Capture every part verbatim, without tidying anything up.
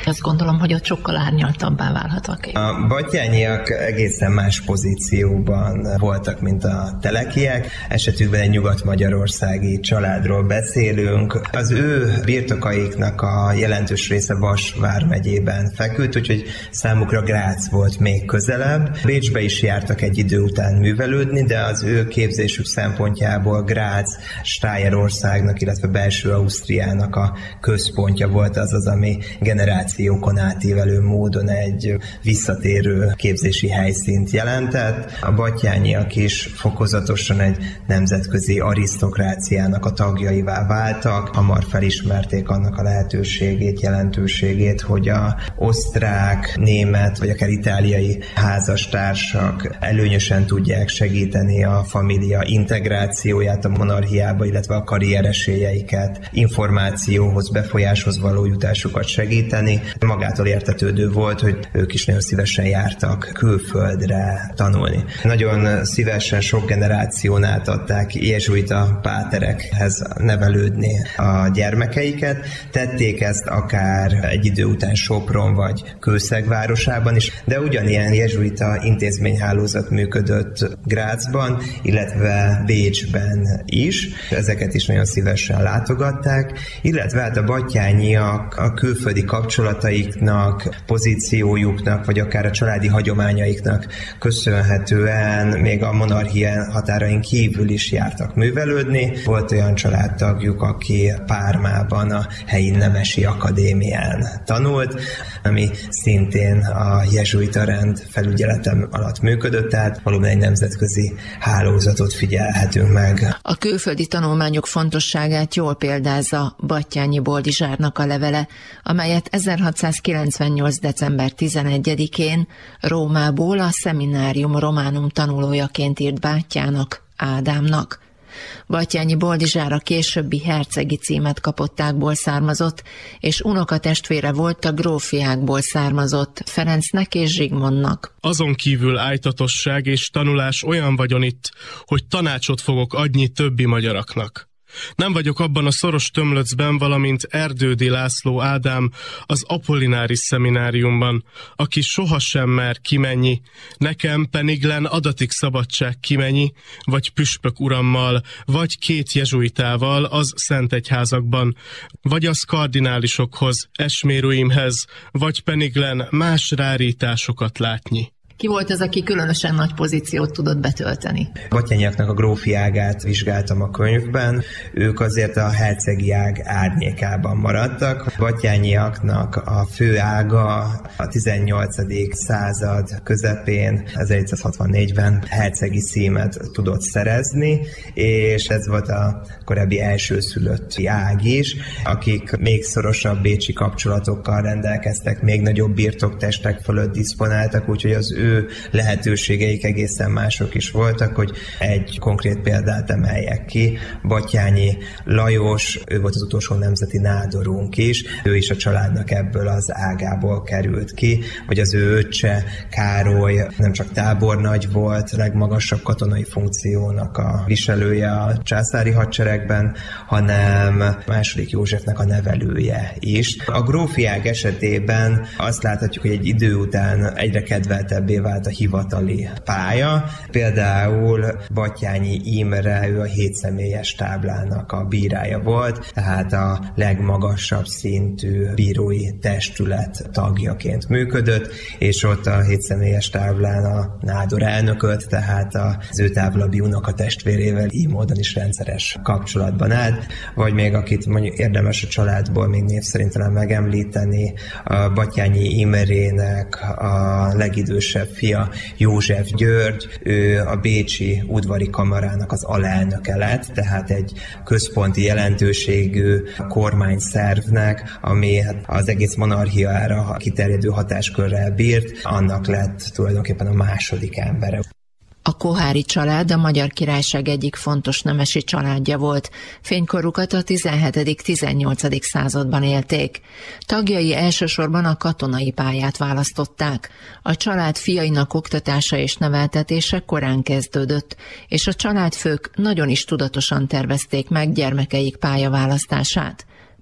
Azt gondolom, hogy ott sokkal árnyaltabbá válhatnak. A battyányiak egészen más pozícióban voltak, mint a telekiek. Esetükben egy nyugat-magyarországi családról beszélünk. Az ő birtokaiknak a jelentős része Vas vármegyében feküdt, úgyhogy számukra Grác volt még közelebb. Bécsbe is jártak egy idő után művelődni, de az ő képzésük szempontjából Grác Stájerországnak, illetve belső Ausztriának a központja volt, az az, ami generációkon átívelő módon egy visszatérő képzési helyszínt jelentett. A battyányiak is fokozatosan egy nemzetközi arisztokráciának a tagjaivá váltak, hamar felismerték annak a lehetőségét, jelentőségét, hogy a osztrák, német vagy akár itáliai házastársak előnyösen tudják segíteni a família integrációját a monarchiába, illetve a karrieresélyeiket, információhoz, befolyáshoz való jutásukat segíteni. Magától értetődő volt, hogy ők is nagyon szívesen jártak külföldre tanulni. Nagyon szívesen sok generáción át adták jezsuita páterekhez nevelődni a gyermekeiket. Tették ezt akár egy idő után Sopron vagy Kőszeg városában is, de ugyanilyen jezsuita intézményhálózat működött Grácsban, illetve Bécsben is. Ezeket is nagyon szívesen látogatták, illetve hát a battyányiak a külföldi kapcsolataiknak, pozíciójuknak, vagy akár a családi hagyományaiknak köszönhetően még a monarchia határain kívül is jártak művelődni. Volt olyan családtagjuk, aki Pármában a helyi nemesi akadémián tanult, ami szintén a jezsuita rend felügyeletem alatt működött, tehát valóban egy nemzetközi hálózatot figyelhetünk meg. A külföldi tanulmányok fontosságát jól példázza Batthyány Boldizsárnak a levele, amelyet ezerhatszázkilencvennyolc. december tizenegyedikén Rómából a Seminarium Romanum tanulójaként írt bátyjának, Ádámnak. Batthyány Boldizsár a későbbi hercegi címet kapott ágból származott, és unokatestvére volt a grófiákból származott Ferencnek és Zsigmondnak. Azon kívül ájtatosság és tanulás olyan vagyon itt, hogy tanácsot fogok adni többi magyaraknak. Nem vagyok abban a szoros tömlöcben, valamint Erdődy László Ádám az Apollináris szemináriumban, aki sohasem mer kimenni, nekem peniglen adatik szabadság kimenni, vagy püspök urammal, vagy két jezsuitával az szentegyházakban, vagy az kardinálisokhoz, esméruimhez, vagy peniglen más rárításokat látni. Ki volt az, aki különösen nagy pozíciót tudott betölteni? Battyányiaknak a grófi ágát vizsgáltam a könyvben, ők azért a hercegi ág árnyékában maradtak. Battyányiaknak a fő ága a tizennyolcadik század közepén, ezerhétszázhatvannégyben hercegi címet tudott szerezni, és ez volt a korábbi elsőszülötti ág is, akik még szorosabb bécsi kapcsolatokkal rendelkeztek, még nagyobb birtoktestek fölött diszponáltak, úgyhogy az ő lehetőségeik egészen mások is voltak, hogy egy konkrét példát emeljek ki. Batthyányi Lajos, ő volt az utolsó nemzeti nádorunk is, ő is a családnak ebből az ágából került ki, vagy az ő öccse Károly nem csak tábornagy volt, legmagasabb katonai funkciónak a viselője a császári hadseregben, hanem második Józsefnek a nevelője is. A grófiák esetében azt láthatjuk, hogy egy idő után egyre kedveltebbé vált a hivatali pálya. Például Batthyányi Imre, ő a hétszemélyes táblának a bírája volt, tehát a legmagasabb szintű bírói testület tagjaként működött, és ott a hétszemélyes táblán a nádor elnököt, tehát az ő táblabbi unokatestvérével így módon is rendszeres kapcsolatban állt, vagy még akit mondjuk érdemes a családból még név szerint talán megemlíteni, a Batthyányi Imrének a legidősebb fia József György, ő a bécsi udvari kamarának az alelnöke lett, tehát egy központi jelentőségű kormányszervnek, ami az egész monarchiára kiterjedő hatáskörrel bírt, annak lett tulajdonképpen a második embere. A Koháry család a Magyar Királyság egyik fontos nemesi családja volt. Fénykorukat a tizenhetedik-tizennyolcadik században élték. Tagjai elsősorban a katonai pályát választották. A család fiainak oktatása és neveltetése korán kezdődött, és a családfők nagyon is tudatosan tervezték meg gyermekeik pályaválasztását.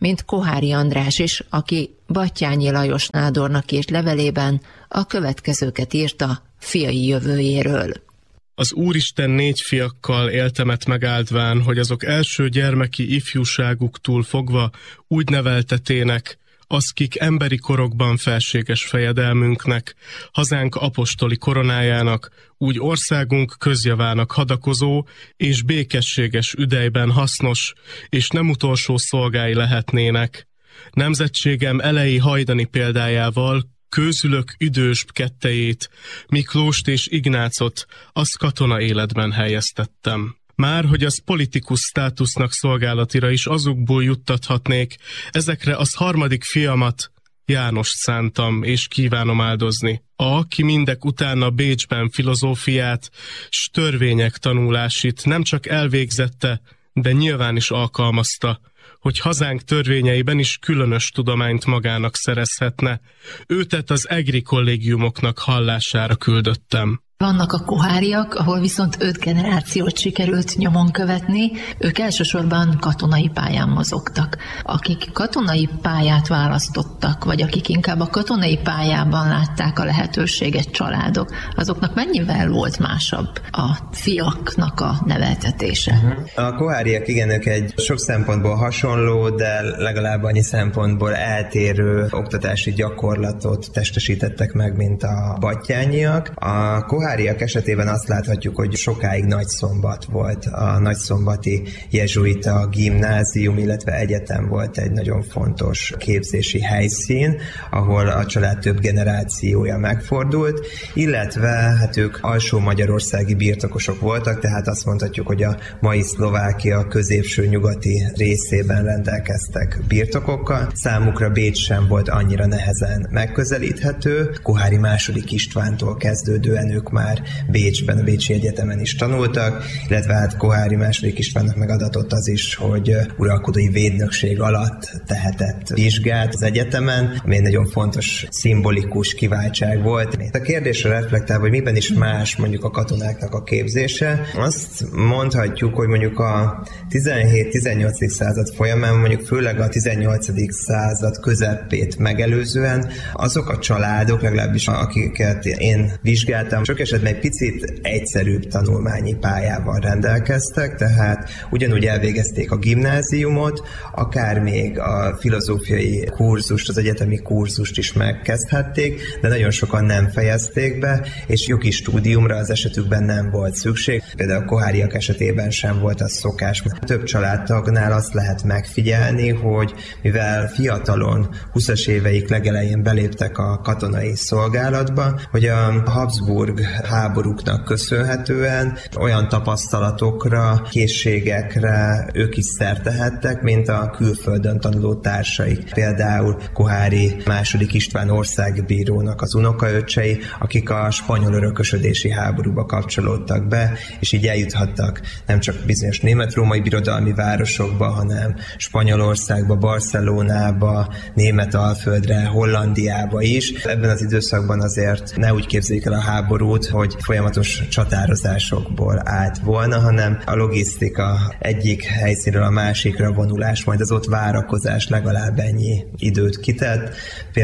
mint Koháry András is, aki Batthyány Lajos nádornak írt levelében a következőket írta fiai jövőjéről. Az Úristen négy fiakkal éltemet megáldván, hogy azok első gyermeki ifjúságuktól fogva úgy neveltetének, az, kik emberi korokban felséges fejedelmünknek, hazánk apostoli koronájának, úgy országunk közjavának hadakozó és békességes üdejben hasznos és nem utolsó szolgái lehetnének. Nemzetségem elejé hajdani példájával kőzülök üdős kettejét, Miklóst és Ignácot, az katona életben helyeztettem. Már, hogy az politikus státusznak szolgálatira is azokból juttathatnék, ezekre az harmadik fiamat, Jánost szántam, és kívánom áldozni. A, ki mindek utána Bécsben filozófiát, s törvények tanulásit nem csak elvégzette, de nyilván is alkalmazta, hogy hazánk törvényeiben is különös tudományt magának szerezhetne. Őtet az egri kollégiumoknak hallására küldöttem. Vannak a koháriak, ahol viszont öt generációt sikerült nyomon követni, ők elsősorban katonai pályán mozogtak. Akik katonai pályát választottak, vagy akik inkább a katonai pályában látták a lehetőséget, családok, azoknak mennyivel volt másabb a fiaknak a neveltetése? A koháriak igen, ők egy sok szempontból hasonló, de legalább annyi szempontból eltérő oktatási gyakorlatot testesítettek meg, mint a battyányiak. A koháriak esetében azt láthatjuk, hogy sokáig Nagyszombat volt. A nagyszombati jezsuita gimnázium, illetve egyetem volt egy nagyon fontos képzési helyszín, ahol a család több generációja megfordult, illetve hát ők alsó magyarországi birtokosok voltak, tehát azt mondhatjuk, hogy a mai Szlovákia középső nyugati részében rendelkeztek birtokokkal. Számukra Bécs sem volt annyira nehezen megközelíthető. Koháry második Istvántól kezdődően ők már Bécsben, a Bécsi Egyetemen is tanultak, illetve hát Koháry második Istvánnak megadatott az is, hogy uralkodói védnökség alatt tehetett vizsgát az egyetemen, ami egy nagyon fontos szimbolikus kiváltság volt. A kérdésre reflektálva, hogy miben is más mondjuk a katonáknak a képzése, azt mondhatjuk, hogy mondjuk a tizenhét-tizennyolcadik század folyamán, mondjuk főleg a tizennyolcadik század közepét megelőzően azok a családok, legalábbis akiket én vizsgáltam, sok esetben egy picit egyszerűbb tanulmányi pályával rendelkeztek, tehát ugyanúgy elvégezték a gimnáziumot, akár még a filozófiai kurzust, az egyetemi kurzust is megkezdhették, de nagyon sokan nem fejezték be, és jogi stúdiumra az esetükben nem volt szükség. Például a koháriak esetében sem volt az szokás. Több családtagnál azt lehet megfigyelni, hogy mivel fiatalon, huszas éveik legelején beléptek a katonai szolgálatba, hogy a Habsburg háborúknak köszönhetően olyan tapasztalatokra, készségekre ők is szert tehettek, mint a külföldön tanuló társaik. Például Koháry második István országbírónak az unokaöccsei, akik a spanyol örökösödési háborúba kapcsolódtak be, és így eljuthattak nem csak bizonyos német-római birodalmi városokba, hanem Spanyolországba, Barcelonába, Németalföldre, Hollandiába is. Ebben az időszakban azért ne úgy képzeljük el a háborút, hogy folyamatos csatározásokból állt volna, hanem a logisztika egyik helyszínről a másikra vonulás, majd az ott várakozás legalább ennyi időt kitett.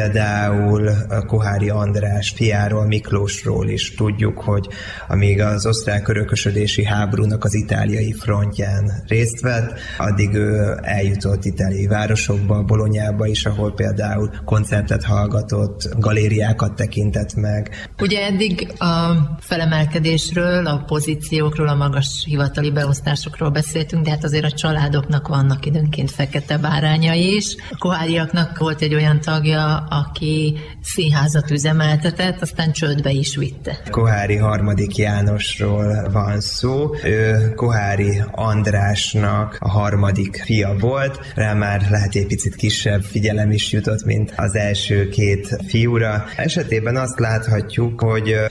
Például Koháry András fiáról, Miklósról is tudjuk, hogy amíg az osztrák örökösödési háborúnak az itáliai frontján részt vett, addig ő eljutott itáliai városokba, Bolonyába is, ahol például koncertet hallgatott, galériákat tekintett meg. Ugye eddig a felemelkedésről, a pozíciókról, a magas hivatali beosztásokról beszéltünk, de hát azért a családoknak vannak időnként fekete bárányai is. A koháriaknak volt egy olyan tagja, aki színházat üzemeltetett, aztán csődbe is vitte. Koháry harmadik Jánosról van szó. Ő Koháry Andrásnak a harmadik fia volt. Rá már lehet egy picit kisebb figyelem is jutott, mint az első két fiúra. Esetében azt láthatjuk, hogy az apja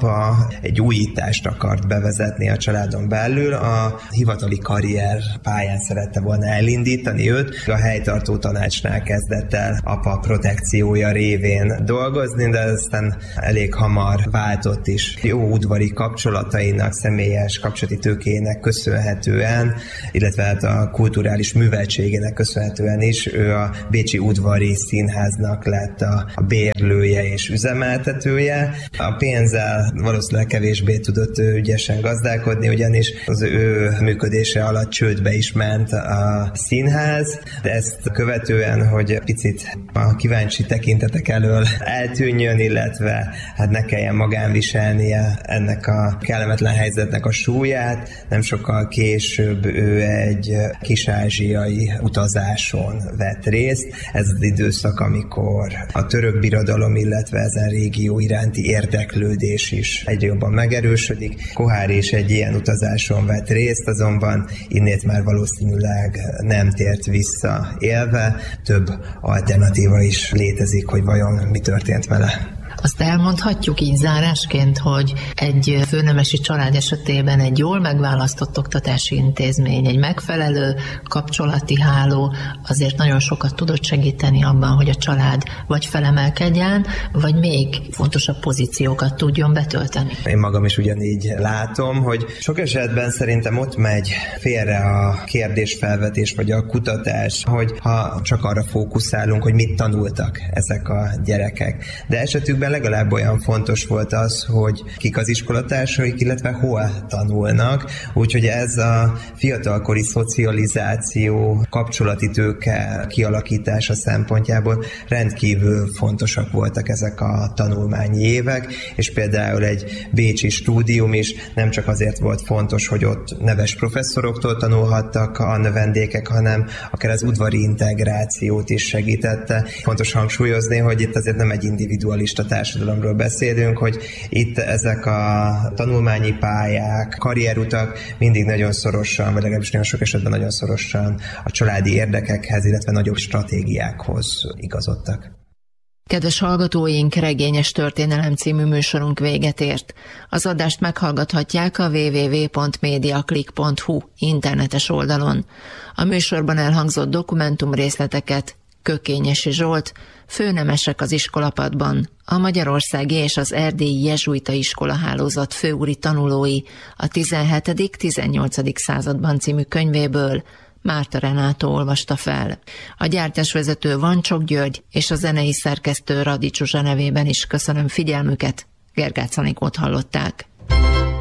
apa egy újítást akart bevezetni a családon belül, a hivatali karrier pályán szerette volna elindítani őt. A helytartó tanácsnál kezdett el apa protekciója révén dolgozni, de aztán elég hamar váltott is. Jó udvari kapcsolatainak, személyes kapcsolati tőkének köszönhetően, illetve hát a kulturális műveltségének köszönhetően is ő a Bécsi Udvari Színháznak lett a, a bérlője és üzemeltetője. A pénzzel valószínűleg kevésbé tudott ő ügyesen gazdálkodni, ugyanis az ő működése alatt csődbe is ment a színház, de ezt követően, hogy picit a kíváncsi tekintetek elől eltűnjön, illetve hát ne kelljen magán viselnie ennek a kellemetlen helyzetnek a súlyát, nem sokkal később ő egy kis-ázsiai utazáson vett részt. Ez az időszak, amikor a török birodalom, illetve ezen régió iránti érdeklődés is egyre jobban megerősödik. Kohár is egy ilyen utazáson vett részt, azonban innét már valószínűleg nem tért vissza élve. Több alternatíva is létezik, hogy vajon mi történt vele. Azt elmondhatjuk így zárásként, hogy egy főnemesi család esetében egy jól megválasztott oktatási intézmény, egy megfelelő kapcsolati háló azért nagyon sokat tudott segíteni abban, hogy a család vagy felemelkedjen, vagy még fontosabb pozíciókat tudjon betölteni. Én magam is ugyanígy látom, hogy sok esetben szerintem ott megy félre a kérdésfelvetés vagy a kutatás, hogy ha csak arra fókuszálunk, hogy mit tanultak ezek a gyerekek. De esetükben legalább olyan fontos volt az, hogy kik az iskolatársaik, illetve hol tanulnak, úgyhogy ez a fiatalkori szocializáció, kapcsolati tőke kialakítása szempontjából rendkívül fontosak voltak ezek a tanulmányi évek, és például egy bécsi stúdium is nem csak azért volt fontos, hogy ott neves professzoroktól tanulhattak a növendékek, hanem akár az udvari integrációt is segítette. Fontos hangsúlyozni, hogy itt azért nem egy individualista társadalomról beszélünk, hogy itt ezek a tanulmányi pályák, karrierutak mindig nagyon szorosan, vagy legalábbis nagyon sok esetben nagyon szorosan a családi érdekekhez, illetve nagyobb stratégiákhoz igazodtak. Kedves hallgatóink, Regényes Történelem című műsorunk véget ért. Az adást meghallgathatják a double-u double-u double-u pont mediaclick pont hu internetes oldalon. A műsorban elhangzott dokumentum részleteket Kökényesi Zsolt, Főnemesek az iskolapadban, a magyarországi és az erdélyi jezsuita iskolahálózat főúri tanulói a tizenhetedik-tizennyolcadik században című könyvéből Márta Renátó olvasta fel. A gyártásvezető Vancsok György és a zenei szerkesztő Radics Zsuzsa nevében is köszönöm figyelmüket, Gergác Anikót hallották.